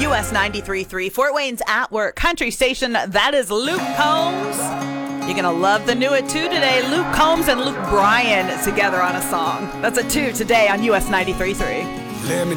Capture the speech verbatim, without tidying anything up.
U S ninety-three point three, Fort Wayne's At Work country station. That is Luke Combs. You're going to love the new it too today. Luke Combs and Luke Bryan together on a song. That's a two today on U S ninety-three point three. Let me